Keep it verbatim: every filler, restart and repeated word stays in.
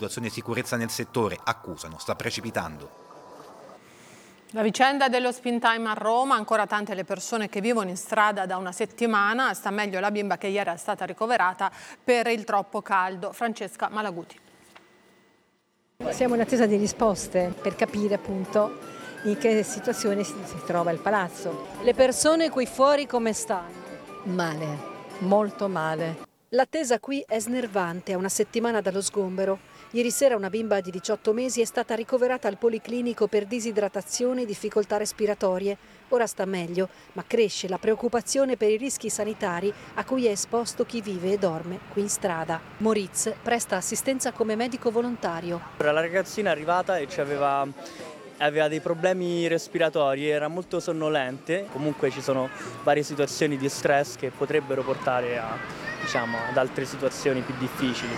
situazione di sicurezza nel settore, accusano, sta precipitando. La vicenda dello spin time a Roma, ancora tante le persone che vivono in strada da una settimana, sta meglio la bimba che ieri è stata ricoverata per il troppo caldo. Francesca Malaguti. Siamo in attesa di risposte per capire appunto in che situazione si, si trova il palazzo. Le persone qui fuori come stanno? Male, molto male. L'attesa qui è snervante, a una settimana dallo sgombero. Ieri sera una bimba di diciotto mesi è stata ricoverata al policlinico per disidratazione e difficoltà respiratorie. Ora sta meglio, ma cresce la preoccupazione per i rischi sanitari a cui è esposto chi vive e dorme qui in strada. Moritz presta assistenza come medico volontario. La ragazzina è arrivata e ci aveva, aveva dei problemi respiratori, era molto sonnolente. Comunque ci sono varie situazioni di stress che potrebbero portare a, diciamo, ad altre situazioni più difficili.